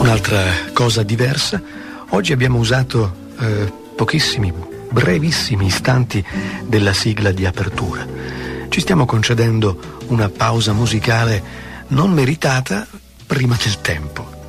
Un'altra cosa diversa, oggi abbiamo usato pochissimi, brevissimi istanti della sigla di apertura. Ci stiamo concedendo una pausa musicale non meritata prima del tempo.